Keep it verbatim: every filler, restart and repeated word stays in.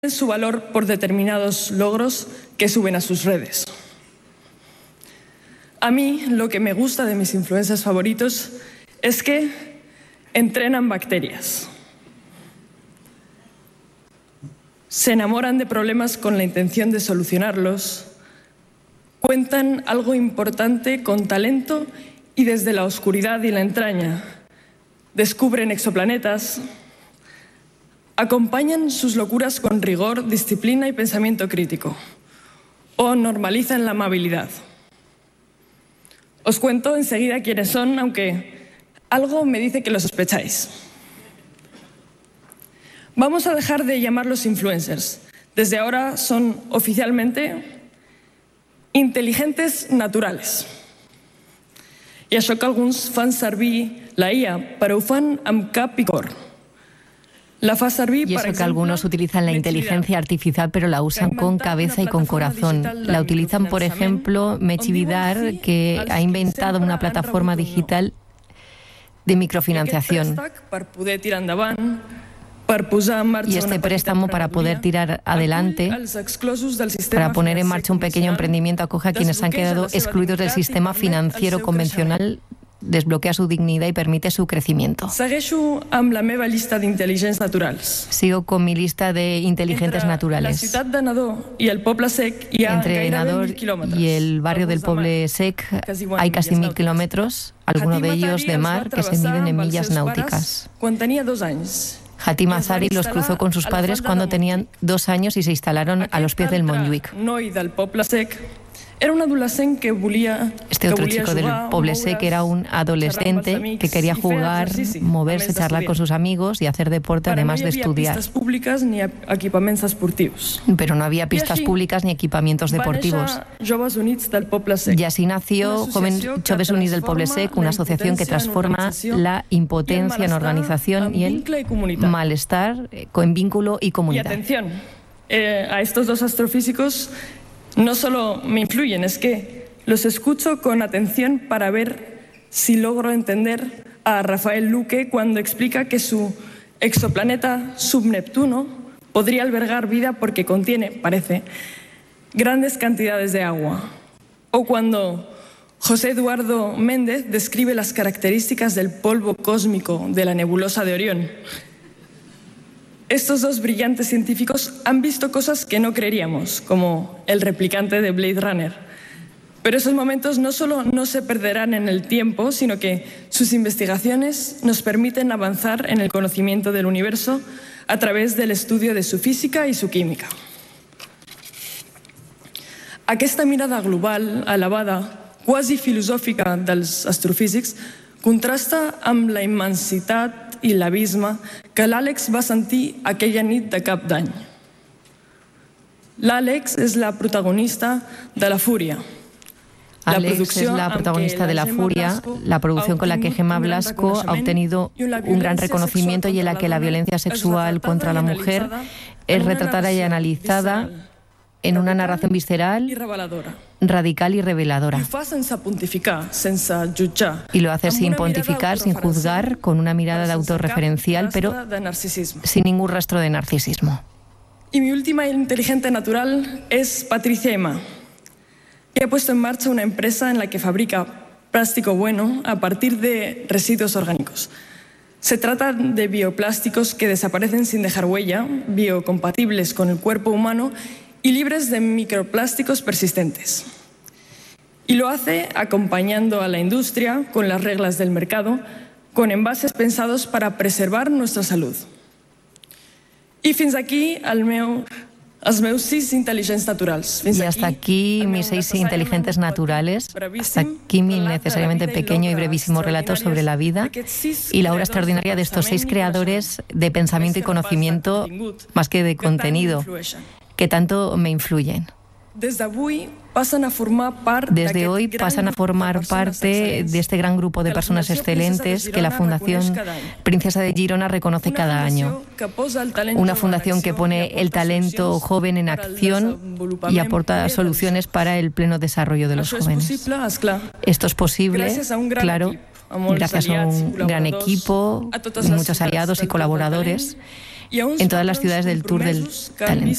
su valor por determinados logros que suben a sus redes. A mí lo que me gusta de mis influencers favoritos es que entrenan bacterias. Se enamoran de problemas con la intención de solucionarlos, cuentan algo importante con talento y desde la oscuridad y la entraña, descubren exoplanetas, acompañan sus locuras con rigor, disciplina y pensamiento crítico, o normalizan la amabilidad. Os cuento enseguida quiénes son, aunque algo me dice que lo sospecháis. Vamos a dejar de llamarlos influencers. Desde ahora son oficialmente intel·ligentes naturals. I això que alguns fan servir la I A, però ho fan amb cap i cor. La fa servir, y eso que algunos utilizan la inteligencia artificial pero la usan con cabeza y con corazón. La utilizan, por ejemplo, Mechi Vidal, que ha inventado una plataforma digital de microfinanciación. Y este préstamo, para poder tirar adelante, para poner en marcha un pequeño emprendimiento, acoge a quienes han quedado excluidos del sistema financiero convencional, desbloquea su dignidad y permite su crecimiento. Segueixo amb la meva llista d'intel·ligents naturals. Sigo con mi lista de inteligentes naturales. La ciutat de Nador y el Poble Sec hi ha Entre Nador y el barrio del Poble Sec hay casi mil kilómetros, algunos de ellos de mar, que se miden en millas náuticas. Quan tenia dos anys. Hatim Azari los cruzó con sus padres cuando tenían dos años y se instalaron a los pies del Montjuïc. Noi del Poble Sec era un adolescent que volia Este otro chico del Poble Sec era un adolescente que quería jugar, moverse, charlar con sus amigos y hacer deporte, además de estudiar. Pero no había pistas públicas ni equipamientos deportivos. Y así nació Joven Joves Units del Poble Sec, una asociación que transforma la impotencia en organización y el malestar en vínculo y comunidad. Atención, eh, a estos dos astrofísicos no solo me influyen, es que los escucho con atención para ver si logro entender a Rafael Luque cuando explica que su exoplaneta subneptuno podría albergar vida porque contiene, parece, grandes cantidades de agua. O cuando José Eduardo Méndez describe las características del polvo cósmico de la nebulosa de Orión. Estos dos brillantes científicos han visto cosas que no creeríamos, como el replicante de Blade Runner. Pero esos momentos no solo no se perderán en el tiempo, sino que sus investigaciones nos permiten avanzar en el conocimiento del universo a través del estudio de su física y su química. Aquesta mirada global, elevada, quasi filosòfica dels astrofísics, contrasta amb la immensitat i l'abisme que l'Àlex va sentir aquella nit de cap d'any. L'Àlex és la protagonista de La Furia. Alex es la protagonista de La Furia, la producción con la que Gemma Blasco ha obtenido un gran reconocimiento y en la que la violencia sexual contra la mujer es retratada y analizada en una narración visceral, radical y reveladora. Y lo hace sin pontificar, sin juzgar, con una mirada autorreferencial, pero sin ningún rastro de narcisismo. Y mi última inteligente natural es Patricia Ema, que ha puesto en marcha una empresa en la que fabrica plástico bueno a partir de residuos orgánicos. Se trata de bioplásticos que desaparecen sin dejar huella, biocompatibles con el cuerpo humano y libres de microplásticos persistentes. Y lo hace acompañando a la industria con las reglas del mercado, con envases pensados para preservar nuestra salud. Y fins aquí el meu, els meus sis intel·ligents naturals. Y hasta aquí mis seis inteligentes naturales, hasta aquí mi necesariamente pequeño y brevísimo relato sobre la vida y la obra extraordinaria de estos seis creadores de pensamiento y conocimiento, más que de contenido, que tanto me influyen. Desde hoy pasan a formar parte Desde hoy pasan a formar parte de este gran grupo de personas excelentes que la Fundación Princesa de Girona reconoce cada año. Una fundación que pone el talento joven en acción y aporta soluciones para el pleno desarrollo de los jóvenes. Esto es posible, claro, gracias a un gran equipo, muchos aliados y colaboradores, en todas las ciudades del Tour del Talento.